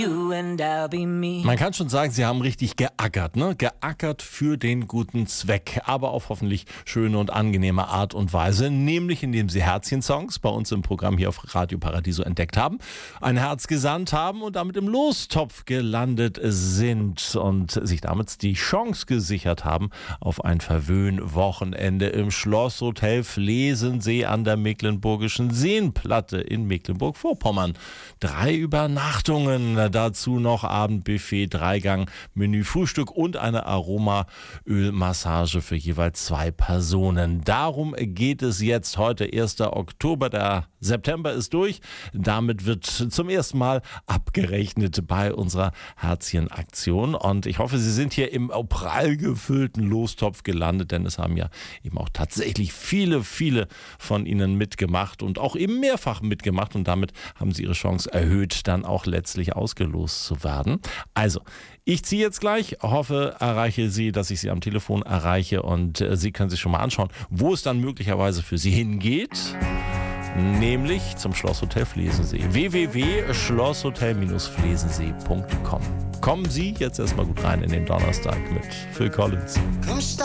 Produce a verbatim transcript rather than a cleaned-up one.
Man kann schon sagen, sie haben richtig geackert, ne? Geackert für den guten Zweck, aber auf hoffentlich schöne und angenehme Art und Weise, nämlich indem sie Herzchen-Songs bei uns im Programm hier auf Radio Paradiso entdeckt haben, ein Herz gesandt haben und damit im Lostopf gelandet sind und sich damit die Chance gesichert haben auf ein Verwöhnwochenende im Schlosshotel Flesensee an der Mecklenburgischen Seenplatte in Mecklenburg-Vorpommern. Drei Übernachtungen, dazu noch Abendbuffet, Dreigang, Menü, Frühstück und eine Aromaölmassage für jeweils zwei Personen. Darum geht es jetzt heute, erster Oktober, der September ist durch. Damit wird zum ersten Mal abgerechnet bei unserer Herzchen-Aktion und ich hoffe, Sie sind hier im prall gefüllten Lostopf gelandet, denn es haben ja eben auch tatsächlich viele, viele von Ihnen mitgemacht und auch eben mehrfach mitgemacht und damit haben Sie Ihre Chance erhöht, dann auch letztlich ausgelost zu werden. Also, ich ziehe jetzt gleich, hoffe, erreiche Sie, dass ich Sie am Telefon erreiche und äh, Sie können sich schon mal anschauen, wo es dann möglicherweise für Sie hingeht. Nämlich zum Schlosshotel Flesensee. w w w punkt schlosshotel flesensee punkt com. Kommen Sie jetzt erstmal gut rein in den Donnerstag mit Phil Collins.